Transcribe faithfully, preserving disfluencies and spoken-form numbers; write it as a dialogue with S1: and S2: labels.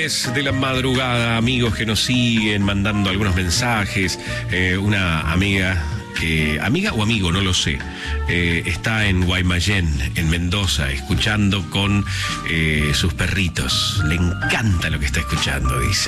S1: tres de la madrugada, amigos que nos siguen mandando algunos mensajes. Eh, una amiga, que, amiga o amigo, no lo sé, eh, está en Guaymallén, en Mendoza, escuchando con eh, sus perritos. Le encanta lo que está escuchando, dice.